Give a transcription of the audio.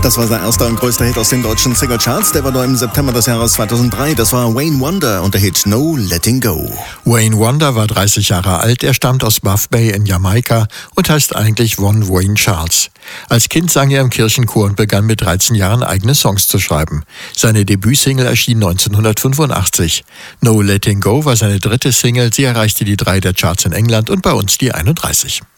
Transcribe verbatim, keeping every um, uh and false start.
Das war sein erster und größter Hit aus den deutschen Singlecharts. Der war nur im September des Jahres zweitausenddrei. Das war Wayne Wonder und der Hit No Letting Go. Wayne Wonder war dreißig Jahre alt. Er stammt aus Buff Bay in Jamaika und heißt eigentlich Von Wayne Charles. Als Kind sang er im Kirchenchor und begann mit dreizehn Jahren eigene Songs zu schreiben. Seine Debütsingle erschien neunzehnhundertfünfundachtzig. No Letting Go war seine dritte Single. Sie erreichte die drei der Charts in England und bei uns die einunddreißig.